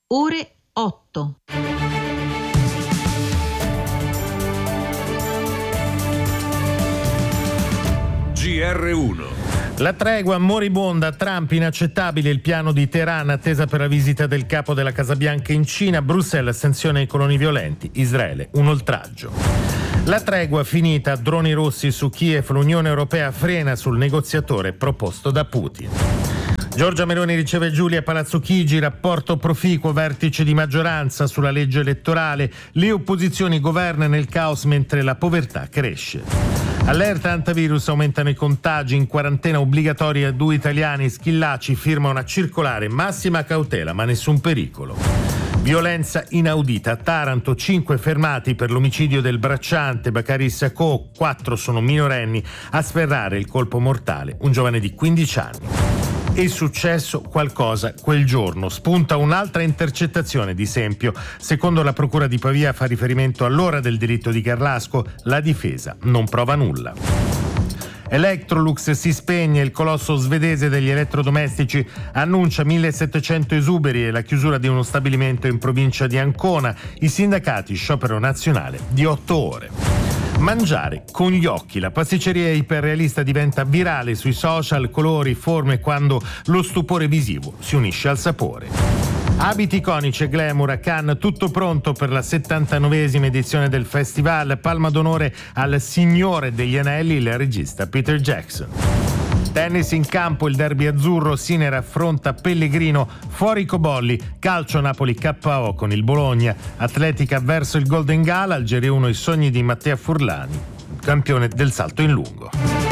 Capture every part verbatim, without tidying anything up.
ore otto. G R uno. La tregua moribonda, Trump inaccettabile il piano di Teheran, attesa per la visita del capo della Casa Bianca in Cina, Bruxelles sanziona i coloni violenti, Israele un oltraggio. La tregua finita, droni rossi su Kiev, l'Unione Europea frena sul negoziatore proposto da Putin. Giorgia Meloni riceve Giulia Palazzo Chigi, rapporto proficuo, vertice di maggioranza sulla legge elettorale, le opposizioni governano nel caos mentre la povertà cresce. Allerta antivirus, aumentano i contagi, in quarantena obbligatoria due italiani, Schillaci firma una circolare, massima cautela ma nessun pericolo. Violenza inaudita, a Taranto cinque fermati per l'omicidio del bracciante Bakary Sacco, quattro sono minorenni, a sferrare il colpo mortale un giovane di quindici anni. È successo qualcosa quel giorno. Spunta un'altra intercettazione di Sempio. Secondo la procura di Pavia, fa riferimento all'ora del delitto di Carlasco. La difesa non prova nulla. Electrolux si spegne, il colosso svedese degli elettrodomestici annuncia millesettecento esuberi e la chiusura di uno stabilimento in provincia di Ancona. I sindacati sciopero nazionale di otto ore. Mangiare con gli occhi, la pasticceria iperrealista diventa virale sui social, colori, forme, quando lo stupore visivo si unisce al sapore. Abiti iconici e glamour a Cannes, tutto pronto per la settantanovesima edizione del festival, palma d'onore al Signore degli Anelli, il regista Peter Jackson. Tennis in campo, il derby azzurro, Sinner affronta Pellegrino, fuori Cobolli, calcio Napoli K O con il Bologna, atletica verso il Golden Gala, Algeria uno i sogni di Mattea Furlani, campione del salto in lungo.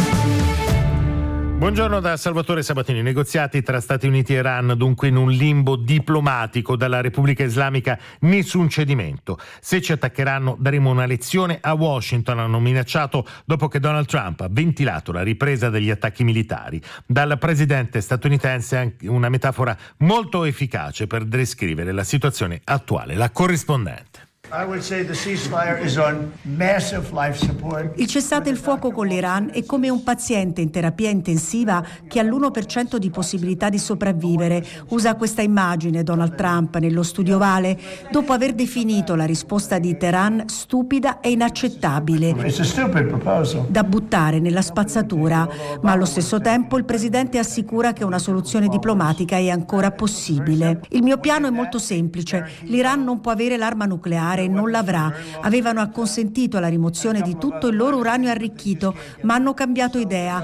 Buongiorno da Salvatore Sabatini. Negoziati tra Stati Uniti e Iran dunque in un limbo diplomatico, dalla Repubblica Islamica nessun cedimento. Se ci attaccheranno daremo una lezione a Washington, hanno minacciato dopo che Donald Trump ha ventilato la ripresa degli attacchi militari. Dal presidente statunitense anche una metafora molto efficace per descrivere la situazione attuale. La corrispondente. Il cessate il fuoco con l'Iran è come un paziente in terapia intensiva che ha l'uno per cento di possibilità di sopravvivere. Usa questa immagine Donald Trump nello studio Ovale dopo aver definito la risposta di Teheran stupida e inaccettabile, da buttare nella spazzatura. Ma allo stesso tempo il presidente assicura che una soluzione diplomatica è ancora possibile. Il mio piano è molto semplice. L'Iran non può avere l'arma nucleare e non l'avrà. Avevano acconsentito alla rimozione di tutto il loro uranio arricchito, ma hanno cambiato idea.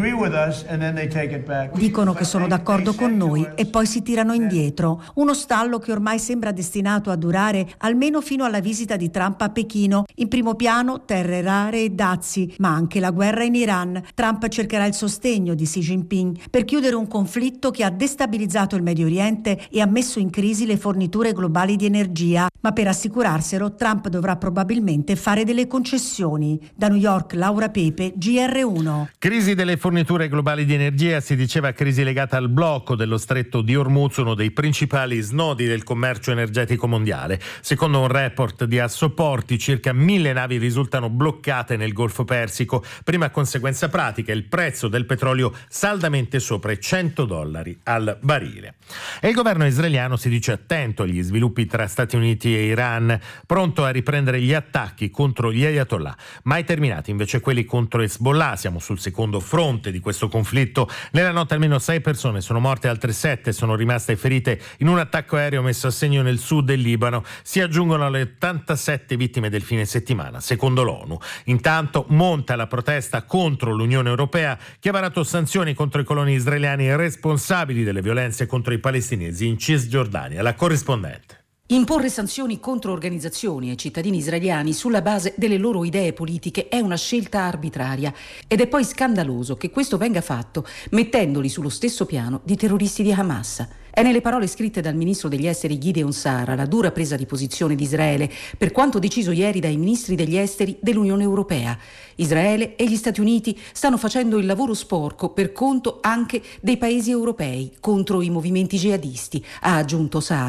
Dicono che sono d'accordo con noi e poi si tirano indietro. Uno stallo che ormai sembra destinato a durare almeno fino alla visita di Trump a Pechino. In primo piano terre rare e dazi, ma anche la guerra in Iran. Trump cercherà il sostegno di Xi Jinping per chiudere un conflitto che ha destabilizzato il Medio Oriente e ha messo in crisi le forniture globali di energia. Ma per assicurare Trump dovrà probabilmente fare delle concessioni. Da New York, Laura Pepe, G R uno. Crisi delle forniture globali di energia, si diceva crisi legata al blocco dello stretto di Hormuz, uno dei principali snodi del commercio energetico mondiale. Secondo un report di Assoporti, circa mille navi risultano bloccate nel Golfo Persico. Prima conseguenza pratica, il prezzo del petrolio saldamente sopra i cento dollari al barile. E il governo israeliano si dice attento agli sviluppi tra Stati Uniti e Iran, pronto a riprendere gli attacchi contro gli Ayatollah. Mai terminati invece quelli contro Hezbollah. Siamo sul secondo fronte di questo conflitto. Nella notte almeno sei persone sono morte, altre sette sono rimaste ferite in un attacco aereo messo a segno nel sud del Libano. Si aggiungono alle ottantasette vittime del fine settimana, secondo l'ONU. Intanto monta la protesta contro l'Unione Europea, che ha varato sanzioni contro i coloni israeliani responsabili delle violenze contro i palestinesi in Cisgiordania. La corrispondente. Imporre sanzioni contro organizzazioni e cittadini israeliani sulla base delle loro idee politiche è una scelta arbitraria ed è poi scandaloso che questo venga fatto mettendoli sullo stesso piano di terroristi di Hamas. È nelle parole scritte dal ministro degli esteri Gideon Sa'ar la dura presa di posizione di Israele per quanto deciso ieri dai ministri degli esteri dell'Unione Europea. Israele e gli Stati Uniti stanno facendo il lavoro sporco per conto anche dei paesi europei contro i movimenti jihadisti, ha aggiunto Sa'ar.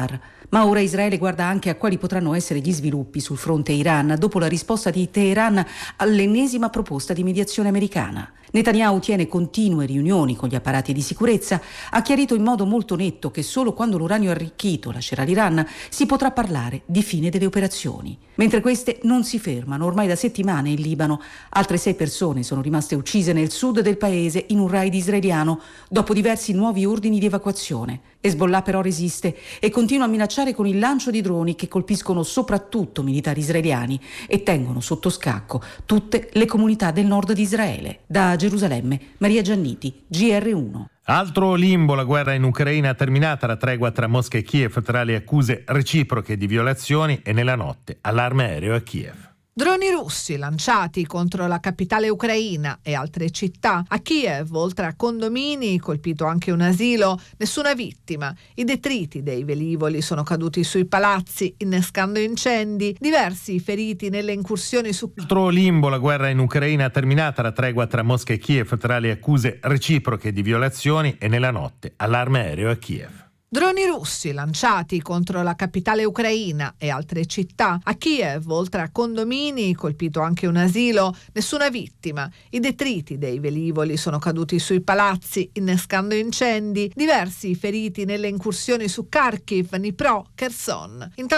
Ma ora Israele guarda anche a quali potranno essere gli sviluppi sul fronte Iran dopo la risposta di Teheran all'ennesima proposta di mediazione americana. Netanyahu tiene continue riunioni con gli apparati di sicurezza, ha chiarito in modo molto netto che solo quando l'uranio arricchito lascerà l'Iran si potrà parlare di fine delle operazioni. Mentre queste non si fermano, ormai da settimane in Libano altre sei persone sono rimaste uccise nel sud del paese in un raid israeliano dopo diversi nuovi ordini di evacuazione. Hezbollah però resiste e continua a minacciare con il lancio di droni che colpiscono soprattutto militari israeliani e tengono sotto scacco tutte le comunità del nord di Israele. Da Gerusalemme, Maria Gianniti, G R uno. Altro limbo, la guerra in Ucraina terminata, la tregua tra Mosca e Kiev tra le accuse reciproche di violazioni e nella notte allarme aereo a Kiev. Droni russi lanciati contro la capitale ucraina e altre città. A Kiev, oltre a condomini, colpito anche un asilo, nessuna vittima. I detriti dei velivoli sono caduti sui palazzi, innescando incendi, diversi feriti nelle incursioni su... Altro limbo, la guerra in Ucraina terminata, la tregua tra Mosca e Kiev tra le accuse reciproche di violazioni e nella notte allarme aereo a Kiev. Droni russi lanciati contro la capitale ucraina e altre città. A Kiev, oltre a condomini, colpito anche un asilo, nessuna vittima. I detriti dei velivoli sono caduti sui palazzi, innescando incendi, diversi feriti nelle incursioni su Kharkiv, Dnipro, Kherson. Intanto